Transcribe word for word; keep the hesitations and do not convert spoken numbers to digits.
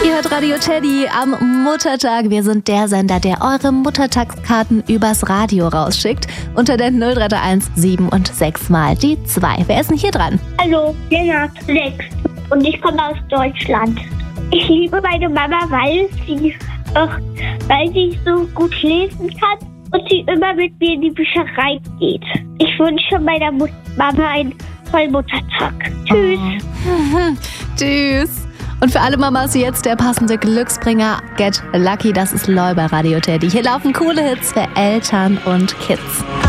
Ihr hört Radio Teddy am Muttertag. Wir sind der Sender, der eure Muttertagskarten übers Radio rausschickt. Unter der null drei drei eins sieben und sechs mal die zwei. Wer ist denn hier dran? Hallo, Lennart, sechs. Und ich komme aus Deutschland. Ich liebe meine Mama, weil sie, auch, weil sie so gut lesen kann und sie immer mit mir in die Bücherei geht. Ich wünsche meiner Mut- Mama einen tollen Muttertag. Tschüss. Oh. Tschüss. Und für alle Mamas jetzt der passende Glücksbringer Get Lucky, das ist Loi bei Radio Teddy. Hier laufen coole Hits für Eltern und Kids.